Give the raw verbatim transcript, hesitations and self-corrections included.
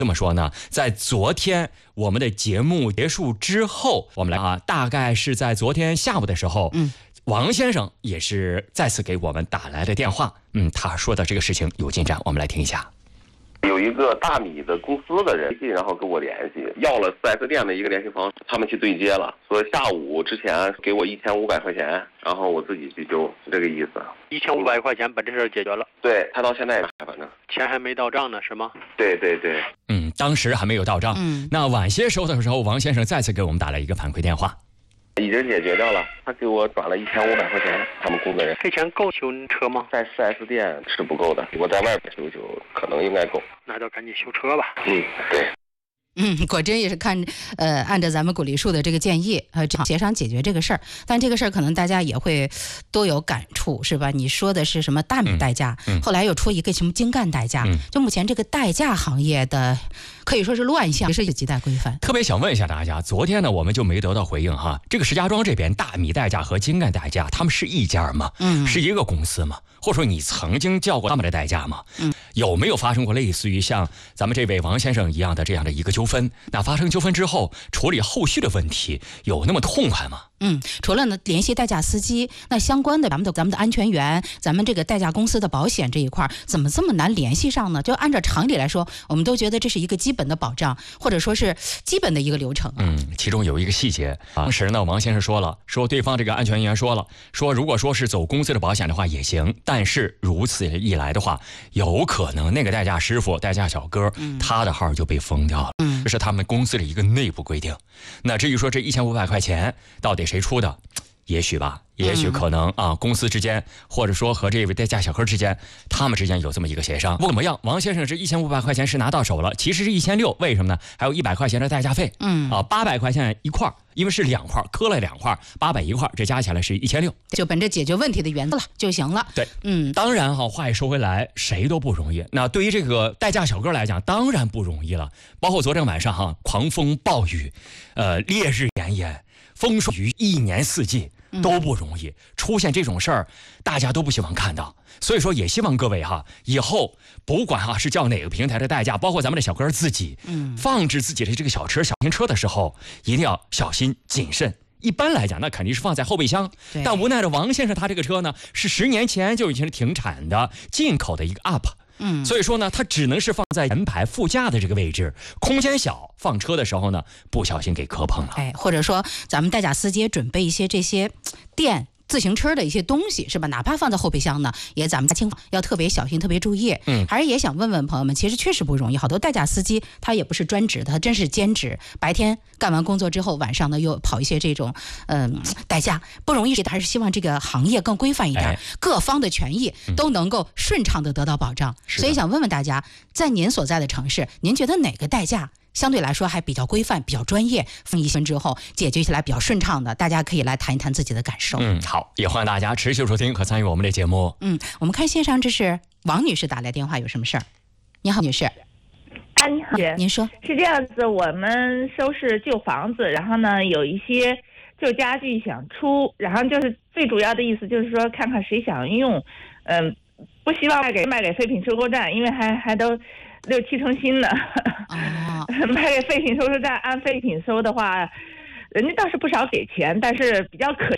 这么说呢，在昨天我们的节目结束之后，我们来啊，大概是在昨天下午的时候，嗯，王先生也是再次给我们打来的电话，嗯，他说的这个事情有进展，我们来听一下。 有一个大米的公司的人，然后跟我联系，要了 四 S 店的一个联系方式，他们去对接了，说下午之前给我一千五百块钱，然后我自己去就这个意思。 一千五百块钱把这事解决了。 对，他到现在还反正钱还没到账呢，是吗？ 对对对， 嗯，当时还没有到账。嗯，那晚些时候的时候，王先生再次给我们打了一个反馈电话。 已经解决掉了，他给我转了一千五百块钱，他们工作人员。 这钱够修车吗？ 在 四 S 店是不够的，我在外边修修，可能应该够。 那就赶紧修车吧。 嗯，对。 嗯，果真也是看，呃，按照咱们古梨树的这个建议，呃，协商解决这个事儿。但这个事儿可能大家也会都有感触，是吧？你说的是什么大米代价，嗯嗯、后来又出一个什么精干代价，嗯、就目前这个代价行业的可以说是乱象，也是有亟待规范。 特别想问一下大家，昨天呢我们就没得到回应哈，这个石家庄这边大米代价和精干代价，他们是一家吗？嗯，是一个公司吗？或者说你曾经叫过他们的代价吗？嗯，有没有发生过类似于像咱们这位王先生一样的这样的一个纠纷？那发生纠纷之后，处理后续的问题有那么痛快吗？ 嗯，除了呢联系代驾司机，那相关的咱们的咱们的安全员，咱们这个代驾公司的保险这一块，怎么这么难联系上呢？就按照常理来说，我们都觉得这是一个基本的保障，或者说是基本的一个流程、啊。 嗯，其中有一个细节，当时呢，王先生说了，说对方这个安全员说了，说如果说是走公司的保险的话也行，但是如此一来的话，有可能那个代驾师傅、代驾小哥，嗯、他的号就被封掉了。嗯，这是他们公司的一个内部规定。那至于说这一千五百块钱到底谁出的？也许吧，也许可能啊，公司之间或者说和这位代驾小哥之间，他们之间有这么一个协商。不怎么样，王先生这一千五百块钱是拿到手了，其实是一千六，为什么呢？还有一百块钱的代驾费，嗯啊，八百块钱一块，因为是两块，磕了两块，八百一块，这加起来是一千六， 就本着解决问题的原则了就行了。 对，嗯，当然哈，话也说回来，谁都不容易。那对于这个代驾小哥来讲，当然不容易了。包括昨天晚上哈，狂风暴雨，呃，烈日炎炎，风霜雨，一年四季。都不容易，出现这种事儿，大家都不希望看到。所以说，也希望各位哈，以后不管哈是叫哪个平台的代驾，包括咱们的小哥自己，嗯，放置自己的这个小车、小型车的时候，一定要小心谨慎。一般来讲，那肯定是放在后备箱。但无奈的王先生他这个车呢，是十年前就已经是停产的进口的一个 U P。嗯，所以说呢，它只能是放在前排副驾的这个位置，空间小，放车的时候呢，不小心给磕碰了。 哎，或者说咱们代驾司机准备一些这些电自行车的一些东西，是吧？哪怕放在后备箱呢，也咱们家清要特别小心，特别注意。嗯，还是也想问问朋友们，其实确实不容易。好多代驾司机他也不是专职的，他真是兼职，白天干完工作之后，晚上呢又跑一些这种嗯、呃、代驾，不容易。还是希望这个行业更规范一点，哎、各方的权益都能够顺畅的得到保障。所以想问问大家，在您所在的城市，您觉得哪个代驾相对来说还比较规范、比较专业，分一分之后解决起来比较顺畅的，大家可以来谈一谈自己的感受。 嗯，好，也欢迎大家持续收听和参与我们的节目。 嗯，我们看线上，这是王女士打来电话，有什么事儿？你好，女士。 啊，你好， 您说。 是这样子，我们收拾旧房子，然后呢有一些旧家具想出，然后就是最主要的意思就是说看看谁想用，嗯、呃，不希望卖给卖给废品收购站，因为还还都。六七成新的，哦、卖给废品收收站，按废品收的话，人家倒是不少给钱，但是比较可